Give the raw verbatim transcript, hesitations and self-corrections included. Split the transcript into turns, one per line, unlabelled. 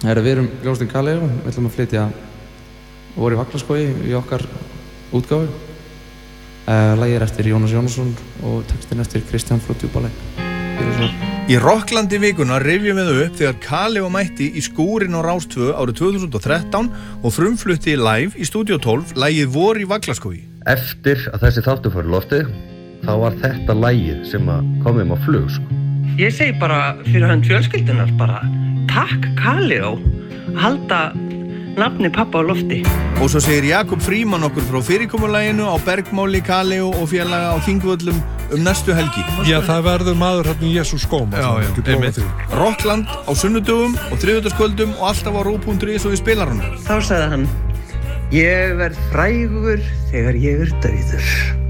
Herra, við erum hljómsveitin Kaleo, við ætlum að flytja Vor í Vaglaskógi í okkar útgáfu. Uh, lagið er eftir Jónas Jónasson og textin eftir Kristján frá Djúpalæk.
Í Rokklandi vikuna rifjum við upp þegar Kaleo mætti í skúrin á Rás tvö árið tvö þúsund og þrettán og frumflutti live í Stúdíó tólf lagið Vor í Vaglaskógi.
Eftir að þessi þáttur fór í loftið, þá var þetta lagið sem að komum á flug, sko.
Ég segi bara fyrir hönd fjölskyldunar bara takk Kaleo að halda nafni pappa á lofti.
Og svo segir Jakob Frímann okkur frá fyrirkomulaginu á Bergmáli, Kaleo og félaga á Þingvöllum um næstu helgi.
Já, það verður maður hérna í Jesús skóm.
Já, já, einmitt. Rockland á sunnudögum og þriðjudagskvöldum og alltaf á rúv punktur is og í spilaranum.
Þá sagði hann, ég verð frægur þegar ég er dauður.